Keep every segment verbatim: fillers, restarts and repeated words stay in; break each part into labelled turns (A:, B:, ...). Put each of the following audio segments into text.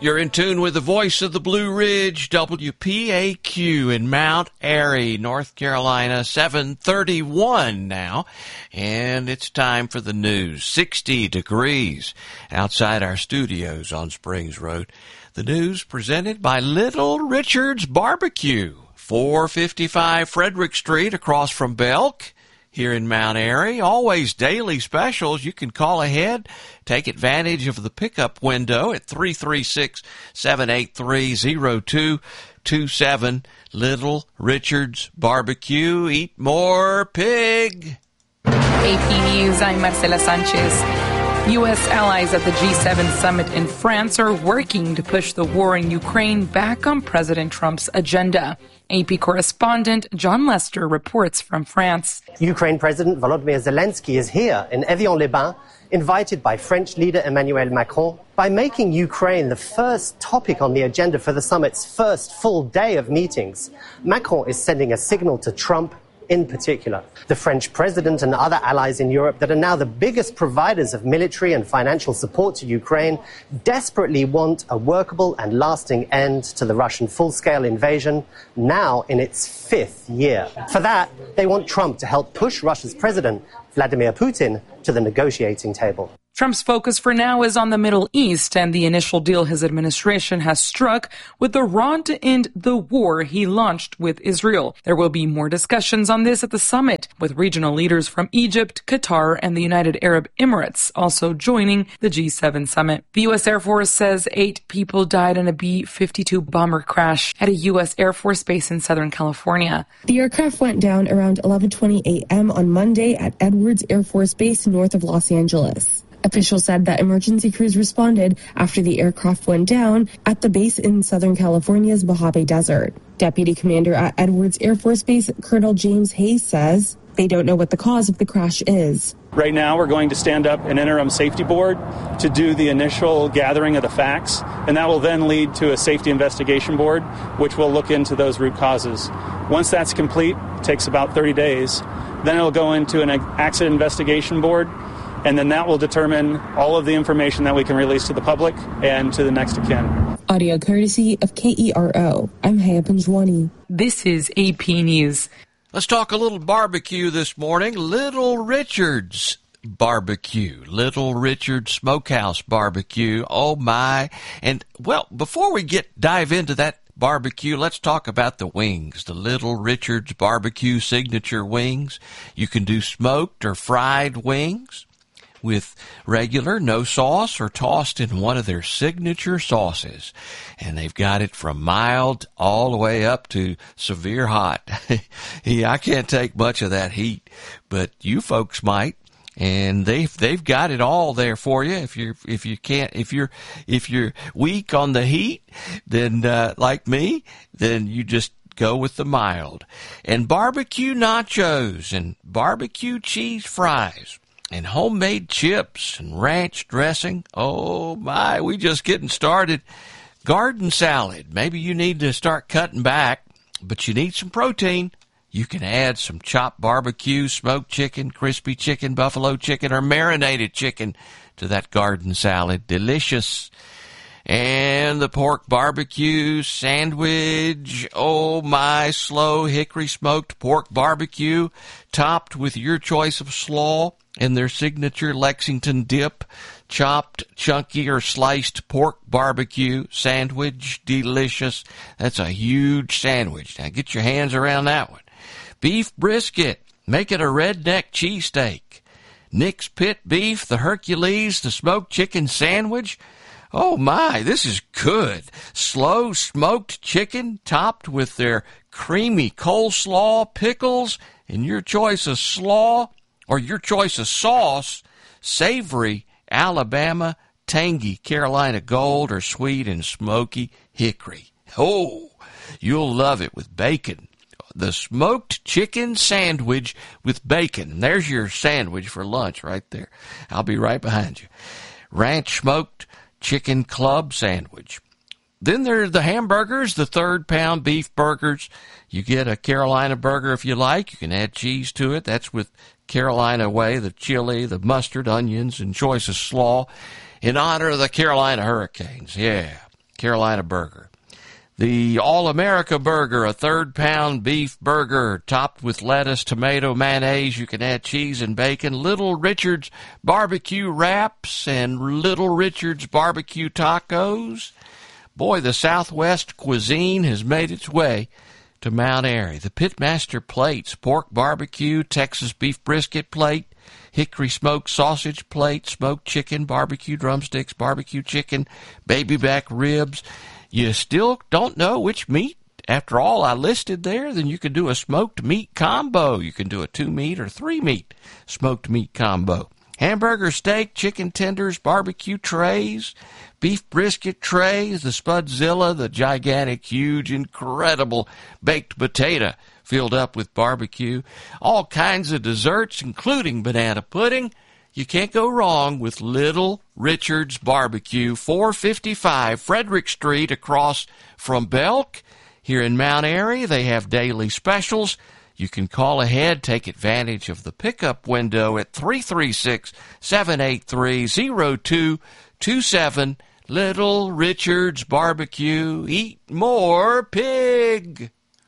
A: You're in tune with the voice of the Blue Ridge, W P A Q in Mount Airy, North Carolina, seven thirty-one now. And it's time for the news. sixty degrees outside our studios on Springs Road. The news presented by Little Richard's Barbecue, four fifty-five Frederick Street across from Belk. Here in Mount Airy, always daily specials. You can call ahead, take advantage of the pickup window at three three six, seven eight three, zero two two seven. Little Richard's Barbecue. Eat more pig.
B: A P News, I'm Marcela Sanchez. U S allies at the G seven summit in France are working to push the war in Ukraine back on President Trump's agenda. A P correspondent John Lester reports from France.
C: Ukraine President Volodymyr Zelensky is here in Evian-les-Bains, invited by French leader Emmanuel Macron. By making Ukraine the first topic on the agenda for the summit's first full day of meetings, Macron is sending a signal to Trump in particular. The French president and other allies in Europe that are now the biggest providers of military and financial support to Ukraine desperately want a workable and lasting end to the Russian full-scale invasion, now in its fifth year. For that, they want Trump to help push Russia's president, Vladimir Putin, to the negotiating table.
B: Trump's focus for now is on the Middle East and the initial deal his administration has struck with Iran to end the war he launched with Israel. There will be more discussions on this at the summit, with regional leaders from Egypt, Qatar, and the United Arab Emirates also joining the G seven summit. The U S Air Force says eight people died in a B fifty-two bomber crash at a U S Air Force base in Southern California.
D: The aircraft went down around eleven twenty a.m. on Monday at Edwards Air Force Base north of Los Angeles. Officials said that emergency crews responded after the aircraft went down at the base in Southern California's Mojave Desert. Deputy Commander at Edwards Air Force Base, Colonel James Hayes, says they don't know what the cause of the crash is.
E: Right now, we're going to stand up an interim safety board to do the initial gathering of the facts, and that will then lead to a safety investigation board, which will look into those root causes. Once that's complete, it takes about thirty days. Then it'll go into an accident investigation board, and then that will determine all of the information that we can release to the public and to the next of kin.
D: Audio courtesy of K E R O. I'm Haya Panjwani.
B: This is A P News.
A: Let's talk a little barbecue this morning. Little Richard's Barbecue. Little Richard's Smokehouse Barbecue. Oh, my. And, well, before we get dive into that barbecue, let's talk about the wings. The Little Richard's Barbecue signature wings. You can do smoked or fried wings with regular, no sauce, or tossed in one of their signature sauces. And they've got it from mild all the way up to severe hot. Yeah, I can't take much of that heat, but you folks might. And they've they've got it all there for you. If you if you can't if you're if you're weak on the heat, then uh, like me, then you just go with the mild. And barbecue nachos and barbecue cheese fries and homemade chips and ranch dressing. Oh, my, we just getting started. Garden salad. Maybe you need to start cutting back, but you need some protein. You can add some chopped barbecue, smoked chicken, crispy chicken, buffalo chicken, or marinated chicken to that garden salad. Delicious. And the pork barbecue sandwich. Oh, my, slow hickory smoked pork barbecue topped with your choice of slaw and their signature Lexington dip, chopped, chunky, or sliced pork barbecue sandwich. Delicious. That's a huge sandwich. Now get your hands around that one. Beef brisket. Make it a redneck cheesesteak. Nick's Pit beef, the Hercules, the smoked chicken sandwich. Oh, my, this is good. Slow smoked chicken topped with their creamy coleslaw, pickles, and your choice of slaw or your choice of sauce, savory Alabama, tangy Carolina Gold, or sweet and smoky hickory. Oh, you'll love it with bacon. The smoked chicken sandwich with bacon. There's your sandwich for lunch right there. I'll be right behind you. Ranch smoked chicken club sandwich. Then there's the hamburgers, the third pound beef burgers. You get a Carolina burger if you like. You can add cheese to it. That's with Carolina way, the chili, the mustard, onions, and choice of slaw in honor of the Carolina Hurricanes. Yeah. Carolina burger. The All-America burger, a third-pound beef burger topped with lettuce, tomato, mayonnaise. You can add cheese and bacon. Little Richard's barbecue wraps and Little Richard's barbecue tacos. Boy, the Southwest cuisine has made its way to Mount Airy. The Pitmaster plates, pork barbecue, Texas beef brisket plate, hickory smoked sausage plate, smoked chicken, barbecue drumsticks, barbecue chicken, baby back ribs. You still don't know which meat? After all I listed there, then you can do a smoked meat combo. You can do a two-meat or three-meat smoked meat combo. Hamburger, steak, chicken tenders, barbecue trays, beef brisket trays, the Spudzilla, the gigantic, huge, incredible baked potato filled up with barbecue. All kinds of desserts, including banana pudding. You can't go wrong with Little Richard's Barbecue, four fifty-five Frederick Street across from Belk. Here in Mount Airy, they have daily specials. You can call ahead, take advantage of the pickup window at three three six, seven eight three, zero two two seven. Little Richard's Barbecue. Eat more pig.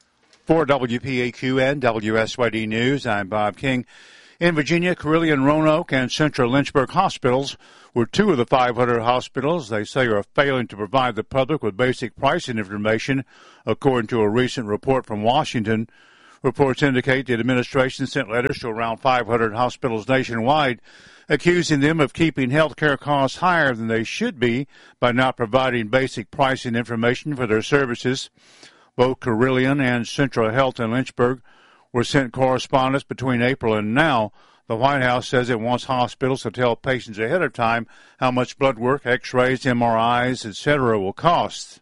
F: For W P A Q and W S Y D News, I'm Bob King. In Virginia, Carilion, Roanoke, and Central Lynchburg hospitals were two of the five hundred hospitals they say are failing to provide the public with basic pricing information, according to a recent report from Washington. Reports indicate the administration sent letters to around five hundred hospitals nationwide, accusing them of keeping health care costs higher than they should be by not providing basic pricing information for their services. Both Carilion and Central Health in Lynchburg were sent correspondence between April and now. The White House says it wants hospitals to tell patients ahead of time how much blood work, x-rays, M R Is, et cetera will cost.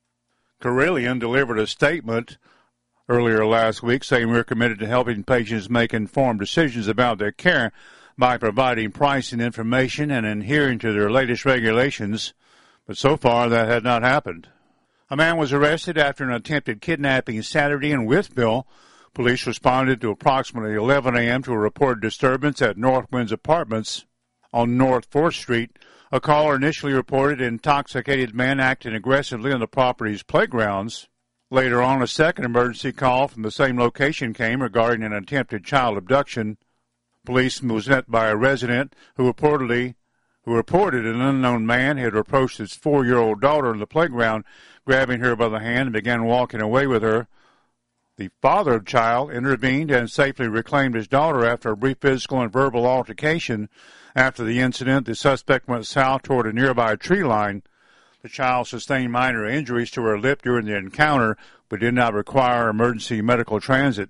F: Carilion delivered a statement earlier last week saying we're committed to helping patients make informed decisions about their care by providing pricing information and adhering to their latest regulations. But so far that had not happened. A man was arrested after an attempted kidnapping Saturday in Wytheville. Police responded to approximately eleven a.m. to a reported disturbance at Northwinds Apartments on North fourth Street. A caller initially reported an intoxicated man acting aggressively on the property's playgrounds. Later on, a second emergency call from the same location came regarding an attempted child abduction. Police was met by a resident who reportedly who reported an unknown man had approached his four-year-old daughter in the playground, grabbing her by the hand and began walking away with her. The father of the child intervened and safely reclaimed his daughter after a brief physical and verbal altercation. After the incident, the suspect went south toward a nearby tree line. The child sustained minor injuries to her lip during the encounter, but did not require emergency medical transit.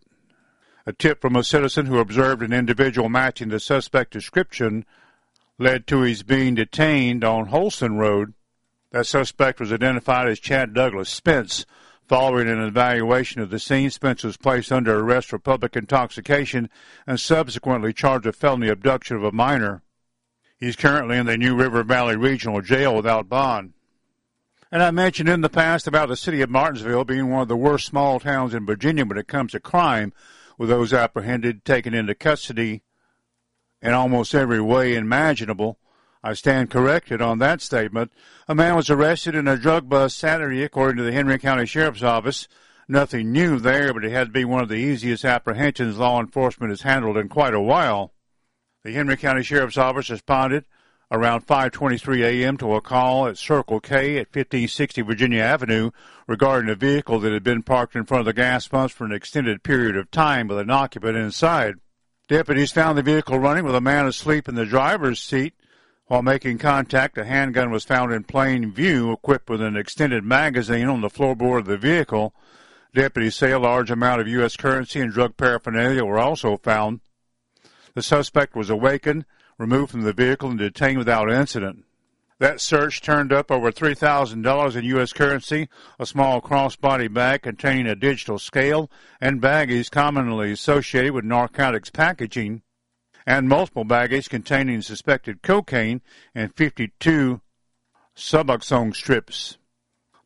F: A tip from a citizen who observed an individual matching the suspect description led to his being detained on Holston Road. That suspect was identified as Chad Douglas Spence. Following an evaluation of the scene, Spence was placed under arrest for public intoxication and subsequently charged with felony abduction of a minor. He's currently in the New River Valley Regional Jail without bond. And I mentioned in the past about the city of Martinsville being one of the worst small towns in Virginia when it comes to crime, with those apprehended taken into custody in almost every way imaginable. I stand corrected on that statement. A man was arrested in a drug bust Saturday, according to the Henry County Sheriff's Office. Nothing new there, but it had to be one of the easiest apprehensions law enforcement has handled in quite a while. The Henry County Sheriff's Office responded around five twenty-three a.m. to a call at Circle K at fifteen sixty Virginia Avenue regarding a vehicle that had been parked in front of the gas pumps for an extended period of time with an occupant inside. Deputies found the vehicle running with a man asleep in the driver's seat. While making contact, a handgun was found in plain view, equipped with an extended magazine on the floorboard of the vehicle. Deputies say a large amount of U S currency and drug paraphernalia were also found. The suspect was awakened, removed from the vehicle, and detained without incident. That search turned up over three thousand dollars in U S currency, a small crossbody bag containing a digital scale, and baggies commonly associated with narcotics packaging, and multiple baggage containing suspected cocaine and fifty-two Suboxone strips.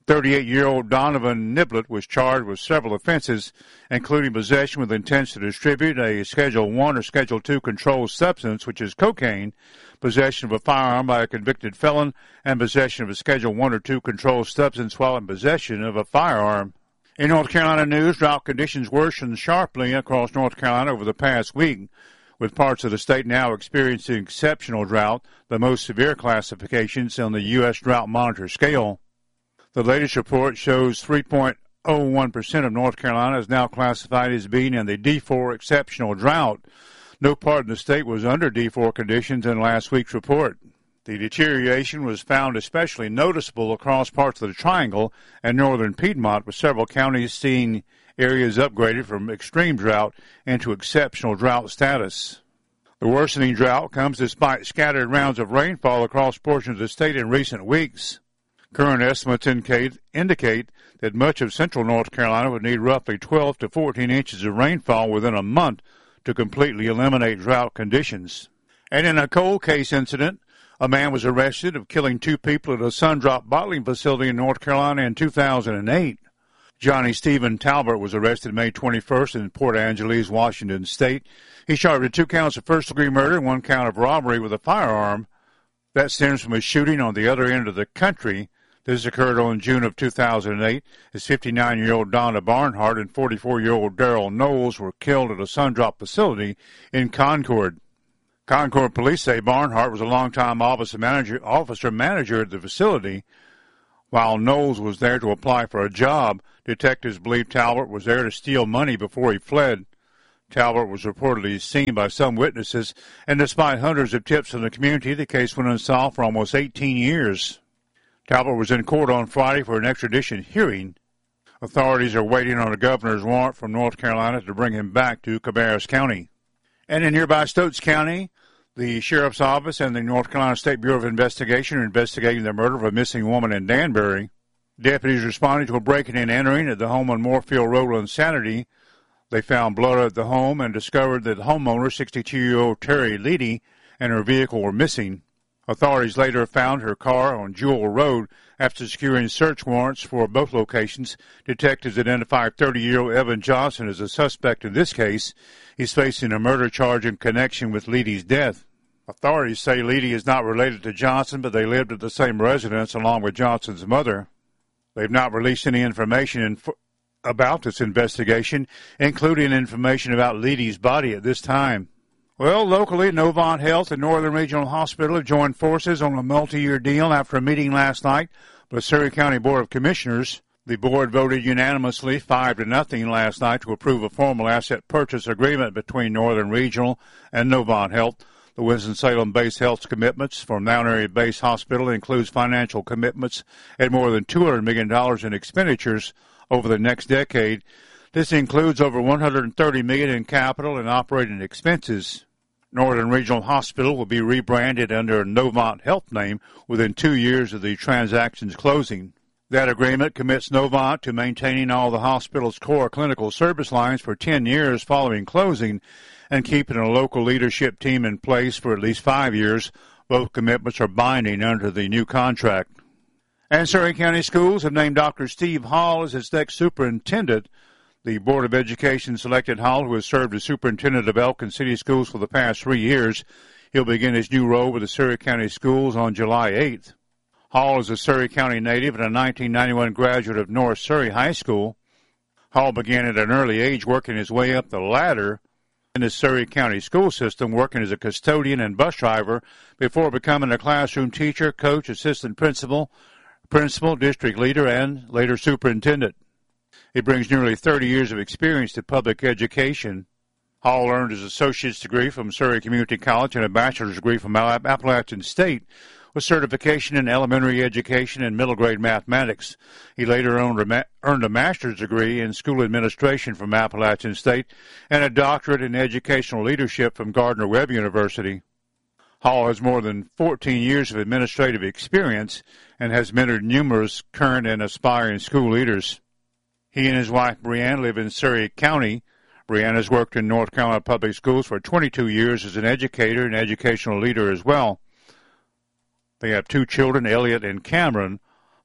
F: thirty-eight-year-old Donovan Niblett was charged with several offenses, including possession with intent to distribute a Schedule one or Schedule two controlled substance, which is cocaine, possession of a firearm by a convicted felon, and possession of a Schedule one or two controlled substance while in possession of a firearm. In North Carolina news, drought conditions worsened sharply across North Carolina over the past week, with parts of the state now experiencing exceptional drought, the most severe classifications on the U S Drought Monitor scale. The latest report shows three point oh one percent of North Carolina is now classified as being in the D four exceptional drought. No part of the state was under D four conditions in last week's report. The deterioration was found especially noticeable across parts of the Triangle and northern Piedmont, with several counties seeing areas upgraded from extreme drought into exceptional drought status. The worsening drought comes despite scattered rounds of rainfall across portions of the state in recent weeks. Current estimates indicate, indicate that much of central North Carolina would need roughly twelve to fourteen inches of rainfall within a month to completely eliminate drought conditions. And in a cold case incident, a man was arrested of killing two people at a Sundrop bottling facility in North Carolina in two thousand eight. Johnny Stephen Talbert was arrested May twenty-first in Port Angeles, Washington State. He's charged with two counts of first-degree murder and one count of robbery with a firearm. That stems from a shooting on the other end of the country. This occurred on June of two thousand eight, as fifty-nine-year-old Donna Barnhart and forty-four-year-old Darrell Knowles were killed at a Sundrop facility in Concord. Concord police say Barnhart was a longtime officer manager, officer manager at the facility. While Knowles was there to apply for a job, detectives believe Talbert was there to steal money before he fled. Talbert was reportedly seen by some witnesses, and despite hundreds of tips from the community, the case went unsolved for almost eighteen years. Talbot was in court on Friday for an extradition hearing. Authorities are waiting on a governor's warrant from North Carolina to bring him back to Cabarrus County. And in nearby Stokes County, the Sheriff's Office and the North Carolina State Bureau of Investigation are investigating the murder of a missing woman in Danbury. Deputies responded to a break-in and entering at the home on Moorfield Road on Saturday. They found blood at the home and discovered that the homeowner, sixty-two-year-old Terry Leedy, and her vehicle were missing. Authorities later found her car on Jewell Road. After securing search warrants for both locations, detectives identified thirty-year-old Evan Johnson as a suspect in this case. He's facing a murder charge in connection with Leedy's death. Authorities say Leedy is not related to Johnson, but they lived at the same residence along with Johnson's mother. They've not released any information in, about this investigation, including information about Leedy's body at this time. Well, locally, Novant Health and Northern Regional Hospital have joined forces on a multi-year deal after a meeting last night with the Surry County Board of Commissioners. The board voted unanimously five to nothing last night to approve a formal asset purchase agreement between Northern Regional and Novant Health. The Winston-Salem-based health's commitments for Mount Airy-based hospital includes financial commitments at more than two hundred million dollars in expenditures over the next decade. This includes over one hundred thirty million dollars in capital and operating expenses. Northern Regional Hospital will be rebranded under a Novant Health name within two years of the transaction's closing. That agreement commits Novant to maintaining all the hospital's core clinical service lines for ten years following closing and keeping a local leadership team in place for at least five years. Both commitments are binding under the new contract. And Surry County Schools have named Doctor Steve Hall as its next superintendent. The Board of Education selected Hall, who has served as superintendent of Elkin City Schools for the past three years. He'll begin his new role with the Surry County Schools on July eighth. Hall is a Surry County native and a nineteen ninety-one graduate of North Surry High School. Hall began at an early age working his way up the ladder in the Surry County school system, working as a custodian and bus driver before becoming a classroom teacher, coach, assistant principal, principal, district leader, and later superintendent. He brings nearly thirty years of experience to public education. Hall earned his associate's degree from Surry Community College and a bachelor's degree from Appalachian State with certification in elementary education and middle grade mathematics. He later earned a master's degree in school administration from Appalachian State and a doctorate in educational leadership from Gardner-Webb University. Hall has more than fourteen years of administrative experience and has mentored numerous current and aspiring school leaders. He and his wife, Brianne, live in Surry County. Brianne has worked in North Carolina public schools for twenty-two years as an educator and educational leader as well. They have two children, Elliot and Cameron.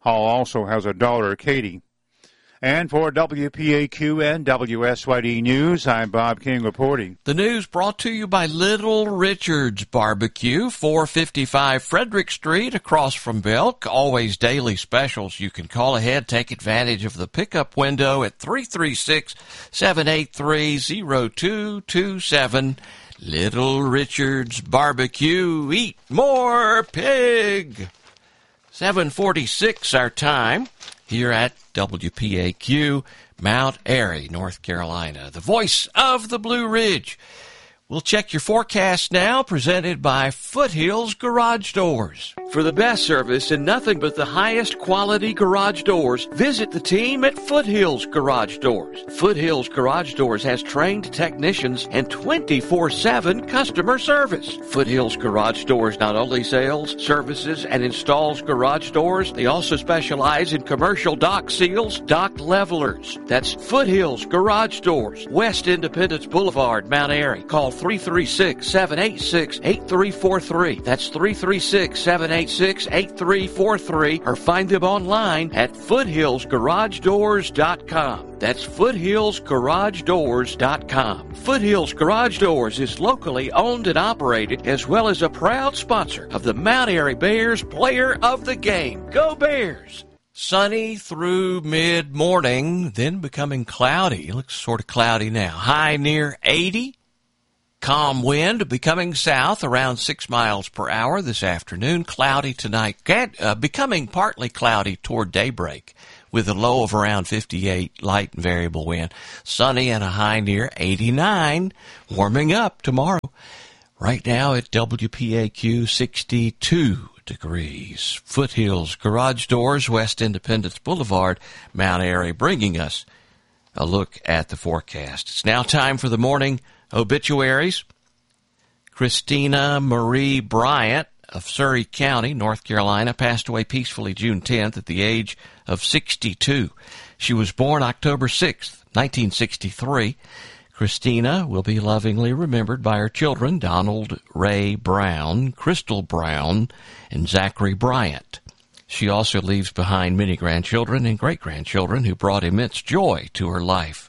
F: Hall also has a daughter, Katie. And for W P A Q and W S Y D News, I'm Bob King reporting.
A: The news brought to you by Little Richard's Barbecue, four fifty-five Frederick Street, across from Belk. Always daily specials. You can call ahead, take advantage of the pickup window at three three six, seven eight three, zero two two seven. Little Richard's Barbecue. Eat more pig. seven forty-six our time here at W P A Q, Mount Airy, North Carolina, the voice of the Blue Ridge. We'll check your forecast now, presented by Foothills Garage Doors. For the best service and nothing but the highest quality garage doors, visit the team at Foothills Garage Doors. Foothills Garage Doors has trained technicians and twenty-four seven customer service. Foothills Garage Doors not only sells, services, and installs garage doors, they also specialize in commercial dock seals, dock levelers. That's Foothills Garage Doors, West Independence Boulevard, Mount Airy. Call three three six, seven eight six, eight three four three. That's three three six, seven eight six, eight three four three, or find them online at foothills garage doors dot com. That's foothills garage doors dot com. Foothills Garage Doors is locally owned and operated, as well as a proud sponsor of the Mount Airy Bears Player of the Game. Go Bears! Sunny through mid-morning, then becoming cloudy. It looks sort of cloudy now. High near eighty. Calm wind becoming south around six miles per hour this afternoon. Cloudy tonight, uh, becoming partly cloudy toward daybreak with a low of around fifty-eight, light and variable wind. Sunny and a high near eighty-nine. Warming up tomorrow. Right now at W P A Q, sixty-two degrees. Foothills Garage Doors, West Independence Boulevard, Mount Airy, bringing us a look at the forecast. It's now time for the morning obituaries. Christina Marie Bryant of Surry County, North Carolina, passed away peacefully June tenth at the age of sixty-two. She was born October sixth, nineteen sixty-three. Christina will be lovingly remembered by her children, Donald Ray Brown, Crystal Brown, and Zachary Bryant. She also leaves behind many grandchildren and great-grandchildren who brought immense joy to her life.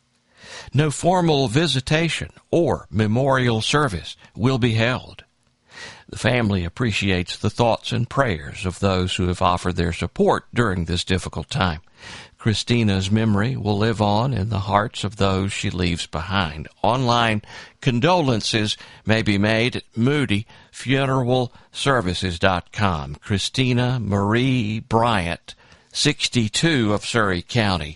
A: No formal visitation or memorial service will be held. The family appreciates the thoughts and prayers of those who have offered their support during this difficult time. Christina's memory will live on in the hearts of those she leaves behind. Online condolences may be made at moody funeral services dot com. Christina Marie Bryant, sixty-two, of Surry County.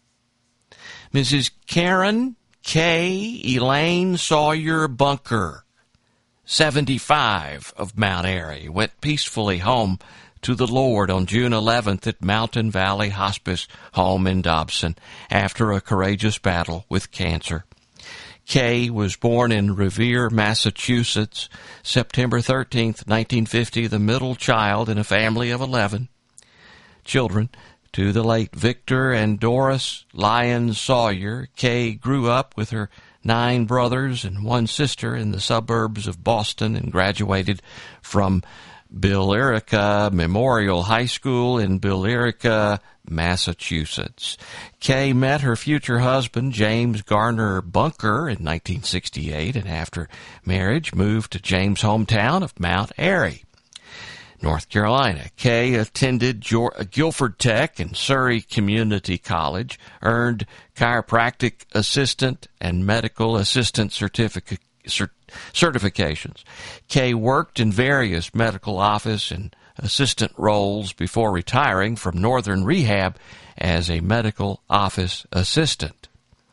A: Missus Karen K. Elaine Sawyer Bunker, seventy-five, of Mount Airy, went peacefully home to the Lord on June eleventh at Mountain Valley Hospice Home in Dobson after a courageous battle with cancer. Kay was born in Revere, Massachusetts, September thirteenth, nineteen fifty, the middle child in a family of eleven children. To the late Victor and Doris Lyons Sawyer, Kay grew up with her nine brothers and one sister in the suburbs of Boston and graduated from Billerica Memorial High School in Billerica, Massachusetts. Kay met her future husband, James Garner Bunker, in nineteen sixty-eight, and after marriage moved to James' hometown of Mount Airy, North Carolina. Kay attended Guilford Tech and Surry Community College, earned chiropractic assistant and medical assistant certificate cert- certifications. Kay worked in various medical office and assistant roles before retiring from Northern Rehab as a medical office assistant.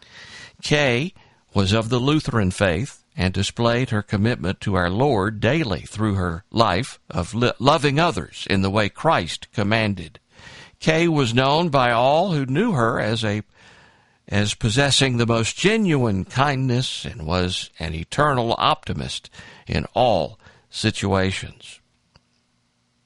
A: Kay was of the Lutheran faith and displayed her commitment to our Lord daily through her life of li- loving others in the way Christ commanded. Kay was known by all who knew her as a as possessing the most genuine kindness and was an eternal optimist in all situations.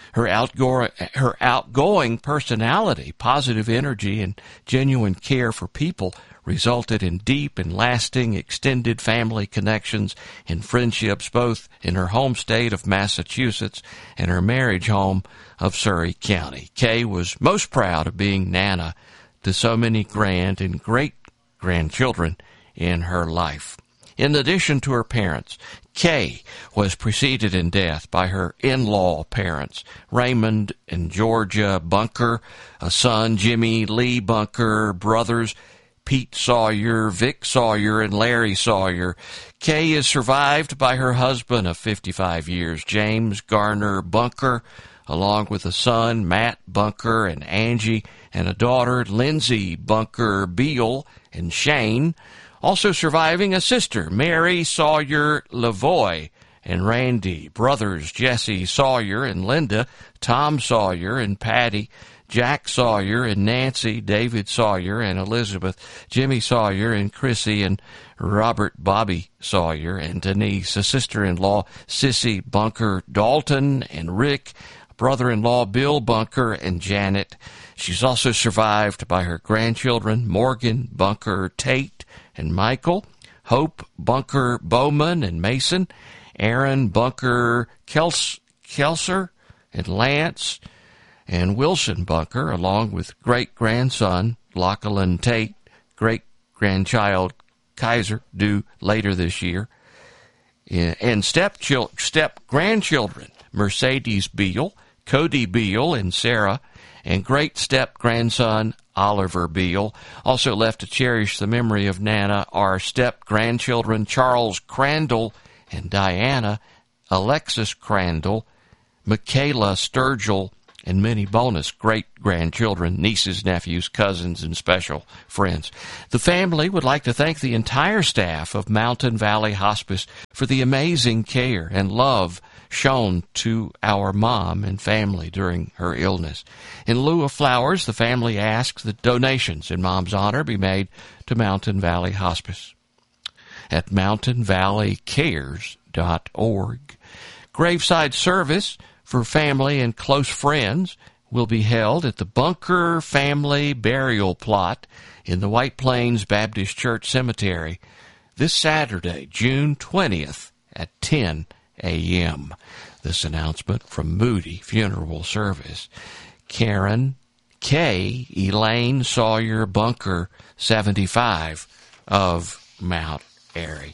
A: Her outgoing, her outgoing personality, positive energy, and genuine care for people resulted in deep and lasting extended family connections and friendships both in her home state of Massachusetts and her marriage home of Surry County. Kay was most proud of being Nana to so many grand and great-grandchildren in her life. In addition to her parents, Kay was preceded in death by her in-law parents, Raymond and Georgia Bunker, a son, Jimmy Lee Bunker, brothers, Pete Sawyer, Vic Sawyer, and Larry Sawyer. Kay is survived by her husband of fifty-five years, James Garner Bunker, along with a son, Matt Bunker, and Angie, and a daughter, Lindsay Bunker Beal, and Shane. Also surviving a sister, Mary Sawyer Lavoy, and Randy, brothers Jesse Sawyer and Linda, Tom Sawyer and Patty, Jack Sawyer and Nancy, David Sawyer and Elizabeth, Jimmy Sawyer and Chrissy, and Robert Bobby Sawyer and Denise, a sister-in-law, Sissy Bunker Dalton and Rick, brother-in-law Bill Bunker and Janet. She's also survived by her grandchildren, Morgan Bunker Tate and Michael, Hope Bunker Bowman and Mason, Aaron Bunker Kels- Kelser and Lance, and Wilson Bunker, along with great-grandson Lachlan Tate, great-grandchild Kaiser, due later this year, and step-chil- step-grandchildren Mercedes Beal, Cody Beal, and Sarah, and great-step-grandson Oliver Beal. Also left to cherish the memory of Nana are step-grandchildren Charles Crandall and Diana, Alexis Crandall, Michaela Sturgill, and many bonus great-grandchildren, nieces, nephews, cousins, and special friends. The family would like to thank the entire staff of Mountain Valley Hospice for the amazing care and love shown to our mom and family during her illness. In lieu of flowers, the family asks that donations in Mom's honor be made to Mountain Valley Hospice at mountain valley cares dot org. Graveside service for family and close friends will be held at the Bunker Family Burial Plot in the White Plains Baptist Church Cemetery this Saturday, June twentieth at ten a.m. This announcement from Moody Funeral Service. Karen K. Elaine Sawyer Bunker, seventy-five, of Mount Airy.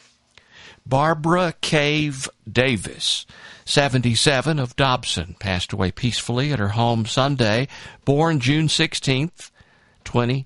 A: Barbara Cave Davis, seventy-seven, of Dobson, passed away peacefully at her home Sunday, born June sixteenth, twenty,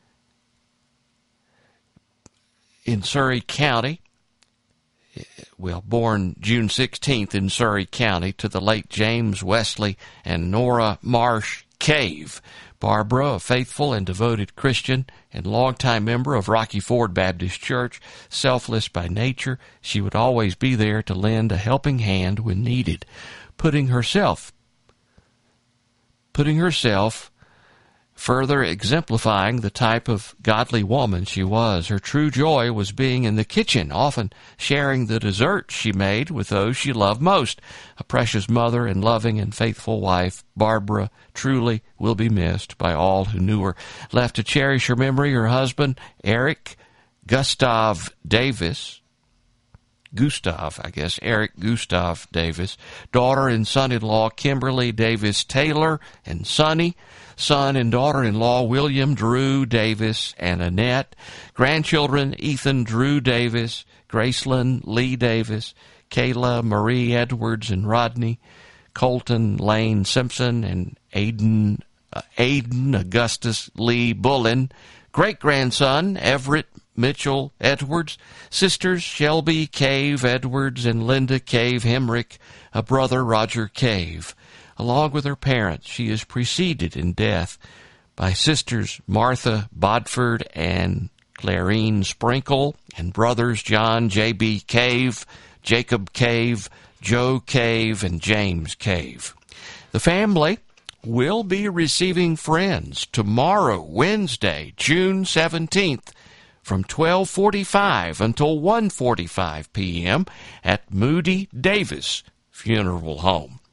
A: in Surry County. Well, born June sixteenth in Surry County to the late James Wesley and Nora Marsh Cave. Barbara, a faithful and devoted Christian and longtime member of Rocky Ford Baptist Church, selfless by nature, she would always be there to lend a helping hand when needed, putting herself, putting herself further exemplifying the type of godly woman she was. Her true joy was being in the kitchen, often sharing the desserts she made with those she loved most. A precious mother and loving and faithful wife, Barbara truly will be missed by all who knew her. Left to cherish her memory, her husband, Eric Gustav Davis, Gustav, I guess, Eric Gustav Davis, daughter and son-in-law, Kimberly Davis Taylor and Sonny, son and daughter-in-law, William Drew Davis and Annette, grandchildren, Ethan Drew Davis, Gracelyn Lee Davis, Kayla Marie Edwards and Rodney, Colton Lane Simpson, and Aiden, uh, Aiden Augustus Lee Bullen, great-grandson, Everett Mitchell Edwards, sisters Shelby Cave Edwards and Linda Cave Hemrick, a brother Roger Cave. Along with her parents, she is preceded in death by sisters Martha Bodford and Clarine Sprinkle, and brothers John J B Cave, Jacob Cave, Joe Cave, and James Cave. The family will be receiving friends tomorrow, Wednesday, June seventeenth, from twelve forty-five until one forty-five p.m. at Moody Davis Funeral Home.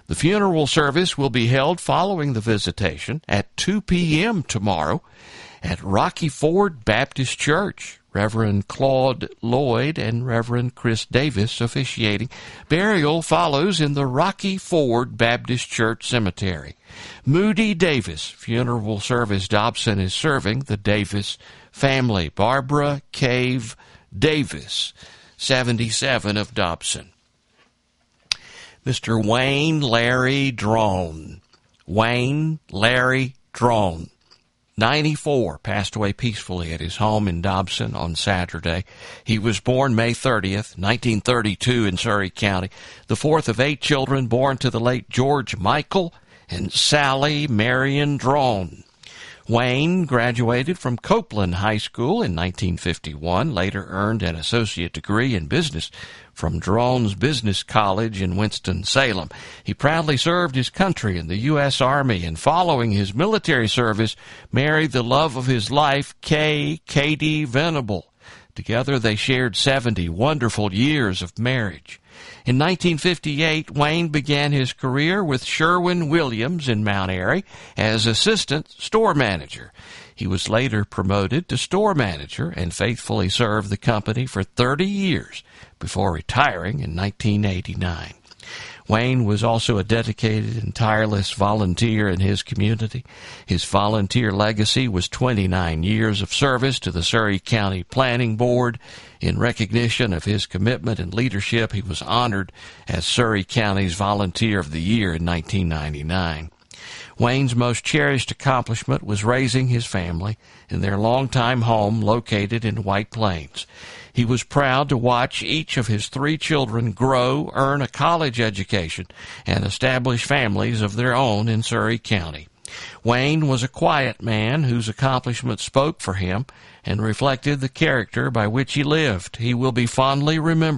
A: The funeral service will be held following the visitation at two p.m. tomorrow at Rocky Ford Baptist Church. Reverend Claude Lloyd and Reverend Chris Davis officiating. Burial follows in the Rocky Ford Baptist Church Cemetery. Moody Davis funeral service. Dobson is serving the Davis family. Barbara Cave Davis, seventy-seven, of Dobson. Mister Wayne Larry Drone. Wayne Larry Drone, ninety-four, passed away peacefully at his home in Dobson on Saturday. He was born May thirtieth, nineteen thirty-two in Surrey County, the fourth of eight children born to the late George Michael and Sally Marion Drone. Wayne graduated from Copeland High School in nineteen fifty-one, later earned an associate degree in business from Drone's Business College in Winston-Salem. He proudly served his country in the U S Army, and following his military service, married the love of his life, Kay Katie Venable. Together they shared seventy wonderful years of marriage. In nineteen fifty-eight, Wayne began his career with Sherwin-Williams in Mount Airy as assistant store manager. He was later promoted to store manager and faithfully served the company for thirty years before retiring in nineteen eighty-nine. Wayne was also a dedicated and tireless volunteer in his community. His volunteer legacy was twenty-nine years of service to the Surrey County Planning Board. In recognition of his commitment and leadership, he was honored as Surrey County's Volunteer of the Year in nineteen ninety-nine. Wayne's most cherished accomplishment was raising his family in their longtime home located in White Plains. He was proud to watch each of his three children grow, earn a college education, and establish families of their own in Surrey County. Wayne was a quiet man whose accomplishments spoke for him and reflected the character by which he lived. He will be fondly remembered